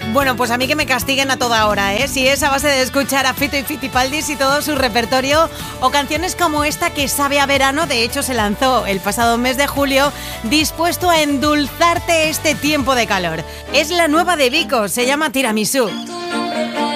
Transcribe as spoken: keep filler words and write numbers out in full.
Bueno, pues a mí que me castiguen a toda hora, ¿eh? Si es a base de escuchar a Fito y Fitipaldis y todo su repertorio, o canciones como esta que sabe a verano, de hecho se lanzó el pasado mes de julio, dispuesto a endulzarte este tiempo de calor. Es la nueva de Vico, se llama Tiramisú.